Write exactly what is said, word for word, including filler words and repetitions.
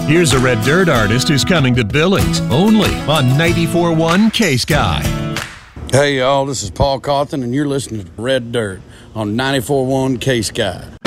Here's a Red Dirt artist who's coming to Billings, only on ninety-four point one K-Sky. Hey, y'all, this is Paul Cawthon, and you're listening to Red Dirt on ninety-four point one K-Sky.